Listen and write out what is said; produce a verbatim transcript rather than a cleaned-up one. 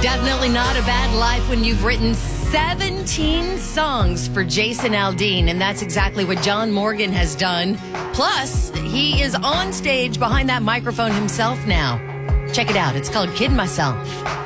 Definitely not a bad life when you've written seventeen songs for Jason Aldean, and that's exactly what John Morgan has done. Plus, he is on stage behind that microphone himself now. Check it out. It's called Kid Myself.